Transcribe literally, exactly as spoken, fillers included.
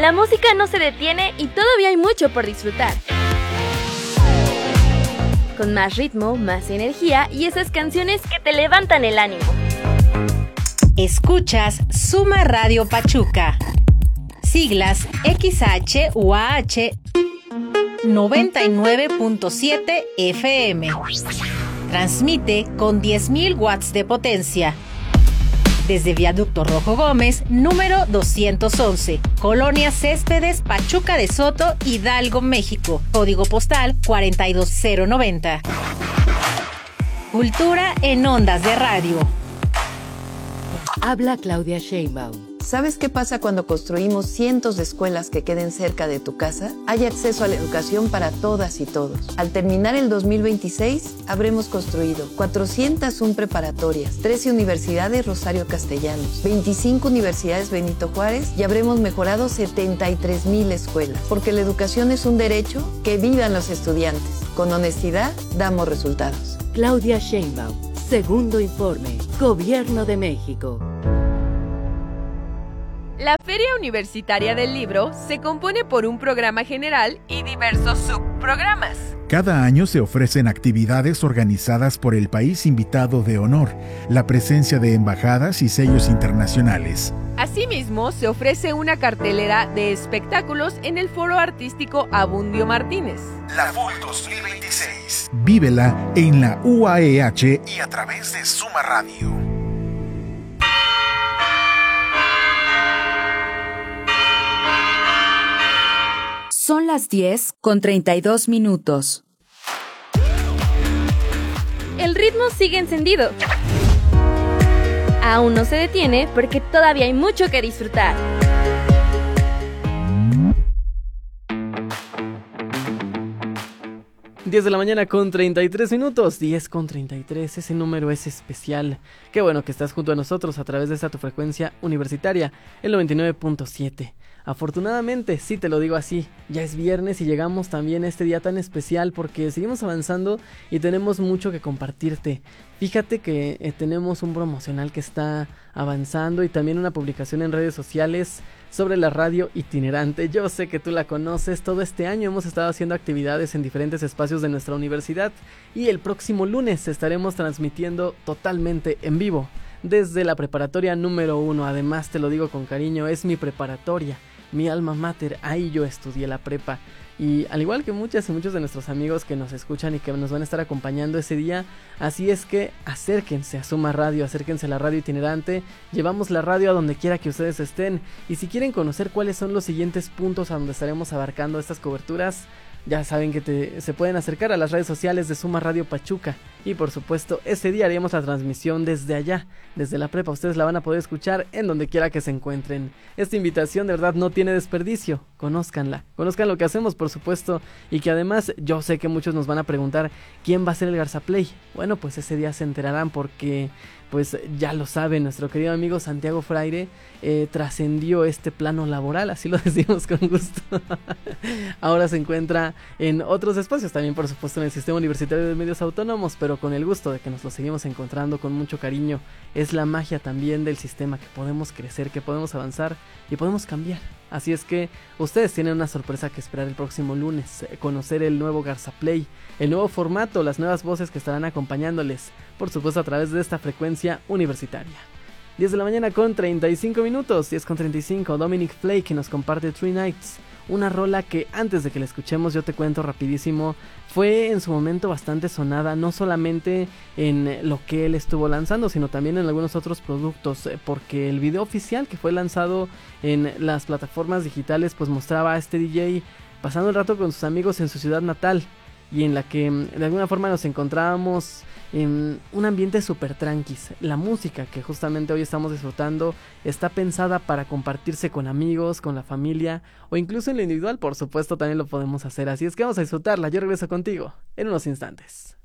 La música no se detiene y todavía hay mucho por disfrutar. Con más ritmo, más energía y esas canciones que te levantan el ánimo. Escuchas Suma Radio Pachuca. Siglas X H U A H noventa y nueve punto siete F M. Transmite con diez mil watts de potencia. Desde Viaducto Rojo Gómez, número doscientos once, Colonia Céspedes, Pachuca de Soto, Hidalgo, México. Código postal cuarenta y dos cero noventa. Cultura en ondas de radio. Habla Claudia Sheinbaum. ¿Sabes qué pasa cuando construimos cientos de escuelas que queden cerca de tu casa? Hay acceso a la educación para todas y todos. Al terminar el dos mil veintiséis, habremos construido cuatrocientas una preparatorias, trece universidades Rosario Castellanos, veinticinco universidades Benito Juárez y habremos mejorado setenta y tres mil escuelas. Porque la educación es un derecho, que vivan los estudiantes. Con honestidad, damos resultados. Claudia Sheinbaum. Segundo informe. Gobierno de México. La Feria Universitaria del Libro se compone por un programa general y diversos subprogramas. Cada año se ofrecen actividades organizadas por el país invitado de honor, la presencia de embajadas y sellos internacionales. Asimismo, se ofrece una cartelera de espectáculos en el Foro Artístico Abundio Martínez. La F U L dos mil veintiséis. Vívela en la U A E H y a través de Suma Radio. Son las diez con treinta y dos minutos. El ritmo sigue encendido. Aún no se detiene porque todavía hay mucho que disfrutar. diez de la mañana con treinta y tres minutos, diez con treinta y tres, ese número es especial. Qué bueno que estás junto a nosotros a través de esta tu frecuencia universitaria, el noventa y nueve punto siete. Afortunadamente, sí te lo digo así, ya es viernes y llegamos también a este día tan especial porque seguimos avanzando y tenemos mucho que compartirte. Fíjate que eh, tenemos un promocional que está avanzando y también una publicación en redes sociales sobre la radio itinerante. Yo sé que tú la conoces, todo este año hemos estado haciendo actividades en diferentes espacios de nuestra universidad y el próximo lunes estaremos transmitiendo totalmente en vivo desde la preparatoria número uno. Además, te lo digo con cariño, es mi preparatoria, mi alma mater, ahí yo estudié la prepa. Y al igual que muchas y muchos de nuestros amigos que nos escuchan y que nos van a estar acompañando ese día, así es que acérquense a Suma Radio, acérquense a la radio itinerante, llevamos la radio a donde quiera que ustedes estén. Y si quieren conocer cuáles son los siguientes puntos a donde estaremos abarcando estas coberturas, ya saben que te, se pueden acercar a las redes sociales de Suma Radio Pachuca. Y por supuesto, ese día haremos la transmisión desde allá, desde la prepa. Ustedes la van a poder escuchar en donde quiera que se encuentren. Esta invitación de verdad no tiene desperdicio. Conózcanla, conozcan lo que hacemos, por supuesto. Y que además, yo sé que muchos nos van a preguntar ¿quién va a ser el Garza Play? Bueno, pues ese día se enterarán porque pues ya lo saben, nuestro querido amigo Santiago Fraire eh, trascendió este plano laboral, así lo decimos con gusto. Ahora se encuentra en otros espacios, también por supuesto en el Sistema Universitario de Medios Autónomos, pero con el gusto de que nos lo seguimos encontrando con mucho cariño. Es la magia también del sistema, que podemos crecer, que podemos avanzar y podemos cambiar. Así es que ustedes tienen una sorpresa que esperar el próximo lunes, conocer el nuevo Garza Play, el nuevo formato, las nuevas voces que estarán acompañándoles, por supuesto a través de esta frecuencia universitaria. diez de la mañana con treinta y cinco minutos, diez con treinta y cinco, Dominic Flake que nos comparte Three Nights, una rola que antes de que la escuchemos yo te cuento rapidísimo, fue en su momento bastante sonada, no solamente en lo que él estuvo lanzando, sino también en algunos otros productos, porque el video oficial que fue lanzado en las plataformas digitales pues mostraba a este D J pasando el rato con sus amigos en su ciudad natal, y en la que de alguna forma nos encontrábamos en un ambiente súper tranquis. La música que justamente hoy estamos disfrutando está pensada para compartirse con amigos, con la familia o incluso en lo individual, por supuesto también lo podemos hacer. Así es que vamos a disfrutarla. Yo regreso contigo en unos instantes.